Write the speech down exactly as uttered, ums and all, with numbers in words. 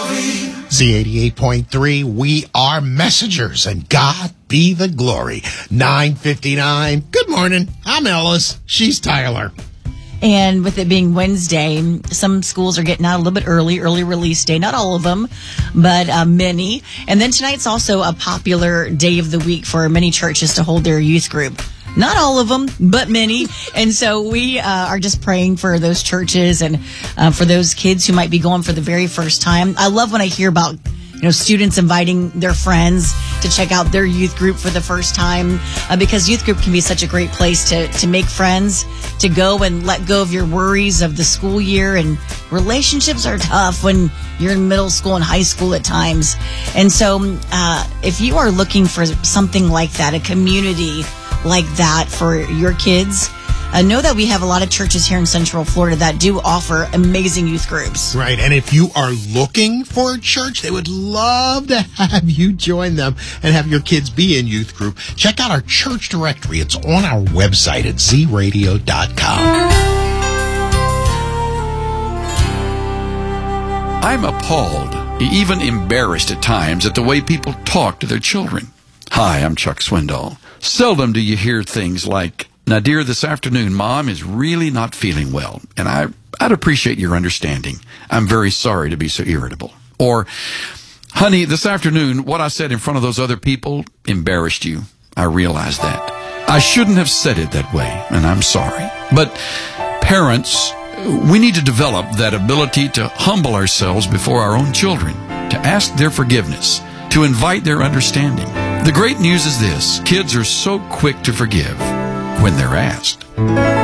Z eighty-eight point three, we are messengers, and God be the glory. nine fifty-nine. Good morning. I'm Ellis. She's Tyler. And with it being Wednesday, some schools are getting out a little bit early, early release day. Not all of them, but uh, many. And then tonight's also a popular day of the week for many churches to hold their youth group. Not all of them, but many. And so we uh, are just praying for those churches and uh, for those kids who might be going for the very first time. I love when I hear about, you know, students inviting their friends to check out their youth group for the first time, uh, because youth group can be such a great place to, to make friends, to go and let go of your worries of the school year. And relationships are tough when you're in middle school and high school at times. And so uh, if you are looking for something like that, a community like that for your kids, Uh, know that we have a lot of churches here in Central Florida that do offer amazing youth groups. Right, and if you are looking for a church, they would love to have you join them and have your kids be in youth group. Check out our church directory. It's on our website at z radio dot com. I'm appalled, even embarrassed at times, at the way people talk to their children. Hi, I'm Chuck Swindoll. Seldom do you hear things like, "Now, dear, this afternoon, Mom is really not feeling well, and I, I'd appreciate your understanding. I'm very sorry to be so irritable." Or, "Honey, this afternoon, what I said in front of those other people embarrassed you. I realize that. I shouldn't have said it that way, and I'm sorry." But parents, we need to develop that ability to humble ourselves before our own children, to ask their forgiveness, to invite their understanding. The great news is this: kids are so quick to forgive when they're asked.